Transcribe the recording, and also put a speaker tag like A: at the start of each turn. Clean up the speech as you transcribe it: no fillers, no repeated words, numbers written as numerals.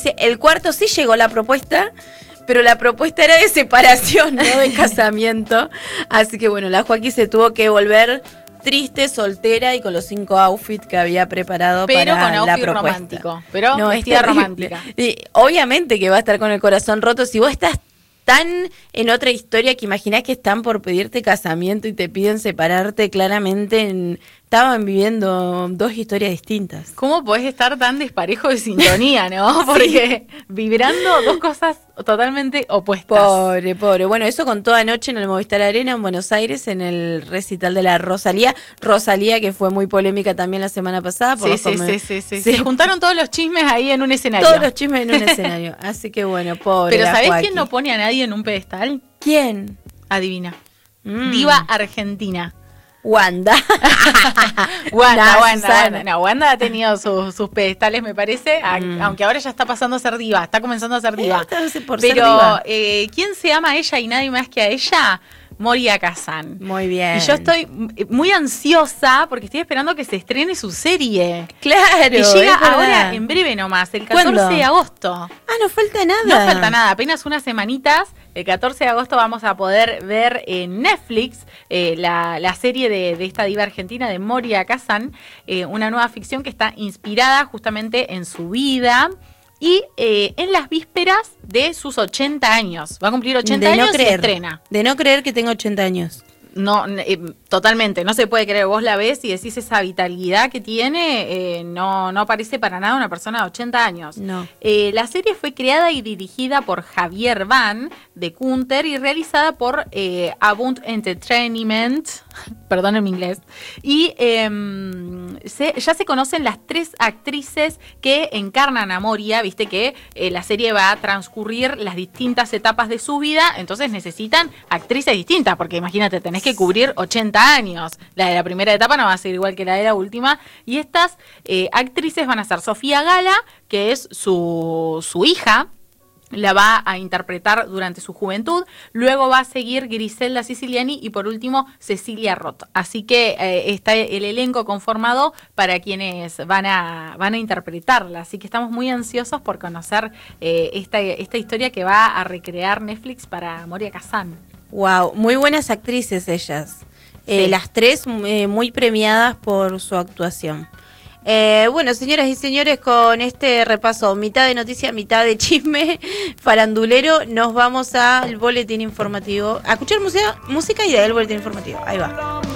A: El cuarto sí llegó la propuesta, pero la propuesta era de separación, no de casamiento. Así que bueno, la Joaquí se tuvo que volver triste, soltera y con los 5 outfits que había preparado
B: pero
A: para
B: con
A: la
B: outfit
A: propuesta.
B: Romántico, pero
A: no,
B: vestida romántica.
A: Y obviamente que va a estar con el corazón roto. Si vos estás tan en otra historia que imaginás que están por pedirte casamiento y te piden separarte, claramente estaban viviendo dos historias distintas.
B: ¿Cómo podés estar tan desparejo de sintonía, no? Porque vibrando dos cosas totalmente opuestas.
A: Pobre. Bueno, eso contó anoche en el Movistar Arena en Buenos Aires en el recital de la Rosalía. Rosalía, que fue muy polémica también la semana pasada.
B: Sí. Se juntaron todos los chismes ahí en un escenario.
A: Todos los chismes en un escenario. Así que bueno, pobre.
B: Pero ¿sabés
A: Joaquín.
B: quién no pone a nadie en un pedestal?
A: ¿Quién?
B: Adivina. Diva argentina.
A: Wanda.
B: Wanda. No, Wanda ha tenido sus pedestales, me parece, aunque ahora ya está pasando a ser diva, está comenzando a ser diva. Pero ¿quién se ama a ella y nadie más que a ella? Moria Kazan.
A: Muy bien.
B: Y yo estoy muy ansiosa porque estoy esperando que se estrene su serie.
A: Claro.
B: Que llega ahora en breve nomás, el 14 de agosto.
A: Ah, no falta nada.
B: No falta nada, apenas unas semanitas. El 14 de agosto vamos a poder ver en Netflix la serie de esta diva argentina de Moria Kazan, una nueva ficción que está inspirada justamente en su vida y en las vísperas de sus 80 años. Va a cumplir 80 años y estrena.
A: De no creer que tenga 80 años.
B: No, totalmente, no se puede creer. Vos la ves y decís esa vitalidad que tiene, no parece para nada una persona de 80 años.
A: No.
B: La serie fue creada y dirigida por Javier Van de Kunter y realizada por Abund Entertainment, perdón mi inglés, y ya se conocen las 3 actrices que encarnan a Moria. Viste que la serie va a transcurrir las distintas etapas de su vida, entonces necesitan actrices distintas, porque imagínate, tenés que cubrir 80 años. La de la primera etapa no va a ser igual que la de la última. Y estas actrices van a ser Sofía Gala, que es su hija, la va a interpretar durante su juventud. Luego va a seguir Griselda Siciliani y por último Cecilia Roth. Así que está el elenco conformado para quienes van a interpretarla. Así que estamos muy ansiosos por conocer esta historia que va a recrear Netflix para Moria Kazan.
A: Wow, muy buenas actrices ellas.
B: Sí.
A: Las 3 muy premiadas por su actuación. Bueno, señoras y señores, con este repaso, mitad de noticia, mitad de chisme farandulero, nos vamos al boletín informativo, a escuchar música y de ahí el boletín informativo. Ahí va.